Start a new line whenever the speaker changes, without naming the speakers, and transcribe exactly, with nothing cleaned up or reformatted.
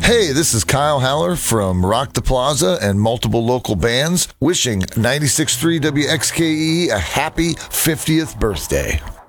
Hey, this is Kyle Haller from Rock the Plaza and multiple local bands, wishing ninety-six point three W X K E a happy fiftieth birthday.